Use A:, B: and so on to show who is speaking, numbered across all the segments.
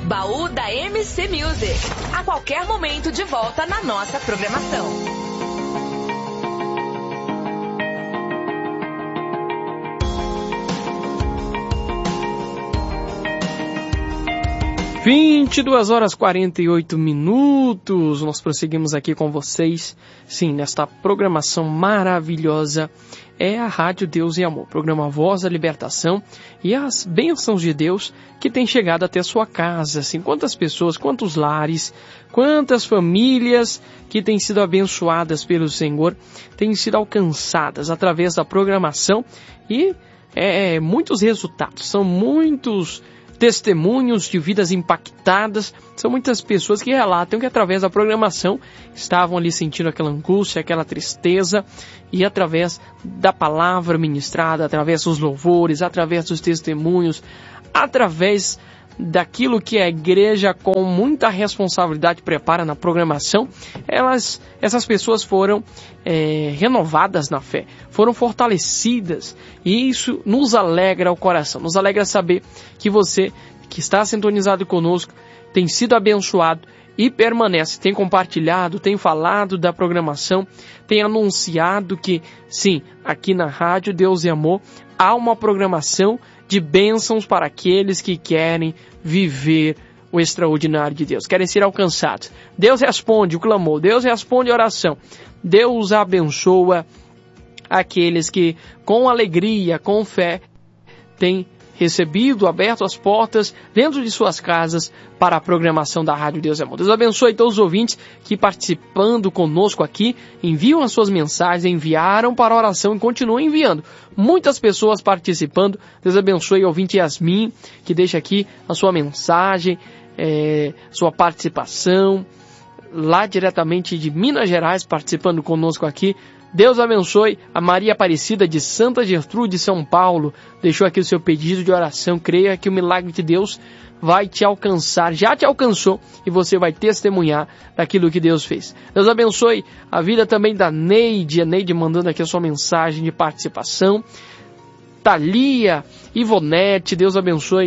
A: Baú da MC Music. A qualquer momento de volta na nossa programação.
B: — 22h48. Nós prosseguimos aqui com vocês, sim, nesta programação maravilhosa. É a Rádio Deus e Amor, programa Voz da Libertação e as bênçãos de Deus que tem chegado até a sua casa. Assim, quantas pessoas, quantos lares, quantas famílias que têm sido abençoadas pelo Senhor, têm sido alcançadas através da programação e muitos resultados, são muitos testemunhos de vidas impactadas. São muitas pessoas que relatam que através da programação estavam ali sentindo aquela angústia, aquela tristeza, e através da palavra ministrada, através dos louvores, através dos testemunhos, através daquilo que a igreja com muita responsabilidade prepara na programação, essas pessoas foram renovadas na fé, foram fortalecidas, e isso nos alegra o coração, nos alegra saber que você que está sintonizado conosco tem sido abençoado e permanece, tem compartilhado, tem falado da programação, tem anunciado que sim, aqui na Rádio Deus e Amor há uma programação de bênçãos para aqueles que querem viver o extraordinário de Deus, querem ser alcançados. Deus responde o clamor, Deus responde a oração, Deus abençoa aqueles que com alegria, com fé, têm recebido, aberto as portas dentro de suas casas para a programação da Rádio Deus e Amor. Deus abençoe todos os ouvintes que participando conosco aqui, enviam as suas mensagens, enviaram para a oração e continuam enviando. Muitas pessoas participando. Deus abençoe o ouvinte Yasmin, que deixa aqui a sua mensagem, sua participação, lá diretamente de Minas Gerais, participando conosco aqui. Deus abençoe a Maria Aparecida de Santa Gertrude, São Paulo. Deixou aqui o seu pedido de oração. Creia que o milagre de Deus vai te alcançar. Já te alcançou e você vai testemunhar daquilo que Deus fez. Deus abençoe a vida também da Neide. A Neide mandando aqui a sua mensagem de participação. Thalia, Ivonete, Deus abençoe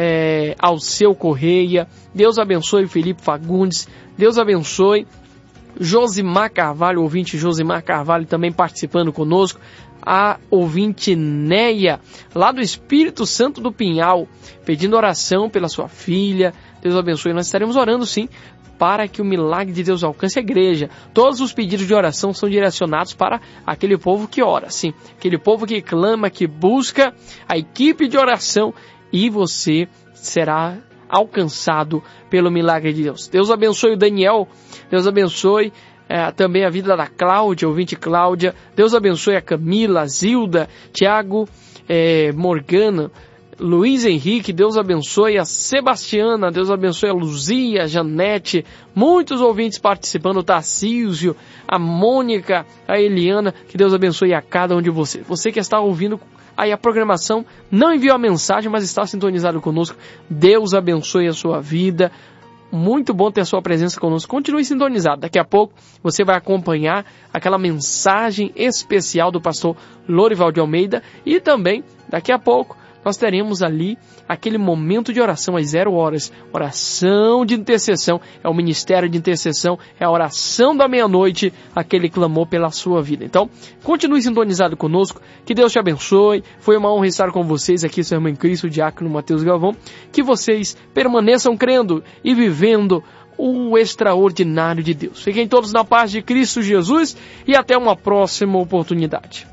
B: Alceu Correia. Deus abençoe Felipe Fagundes. Deus abençoe Josimar Carvalho, ouvinte Josimar Carvalho também participando conosco. A ouvinte Neia, lá do Espírito Santo do Pinhal, pedindo oração pela sua filha. Deus abençoe. Nós estaremos orando sim para que o milagre de Deus alcance a igreja. Todos os pedidos de oração são direcionados para aquele povo que ora, sim, aquele povo que clama, que busca a equipe de oração, e você será alcançado pelo milagre de Deus. Deus abençoe o Daniel. Deus abençoe também a vida da Cláudia, ouvinte Cláudia. Deus abençoe a Camila, a Zilda, Tiago, Morgana, Luiz Henrique. Deus abençoe a Sebastiana. Deus abençoe a Luzia, a Janete. Muitos ouvintes participando, o Tarcísio, a Mônica, a Eliana. Que Deus abençoe a cada um de vocês. Você que está ouvindo aí a programação, não enviou a mensagem, mas está sintonizado conosco. Deus abençoe a sua vida. Muito bom ter a sua presença conosco. Continue sintonizado. Daqui a pouco você vai acompanhar aquela mensagem especial do pastor Lorival de Almeida. E também, daqui a pouco, nós teremos ali aquele momento de oração às 0 horas. Oração de intercessão. É o ministério de intercessão. É a oração da meia-noite. Aquele clamor pela sua vida. Então, continue sintonizado conosco. Que Deus te abençoe. Foi uma honra estar com vocês aqui, seu irmão em Cristo, o diácono Mateus Galvão. Que vocês permaneçam crendo e vivendo o extraordinário de Deus. Fiquem todos na paz de Cristo Jesus e até uma próxima oportunidade.